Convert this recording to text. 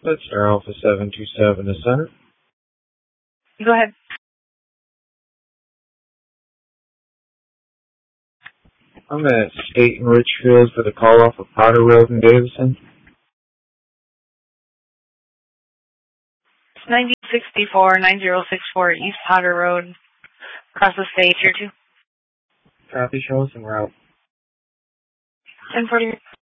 That's our Alpha 727 to center. Go ahead. I'm at State and Richfield for the call off of Potter Road in Davison. 9064 East Potter Road, across the state, Tier 2. Copy, show us en route. 1040.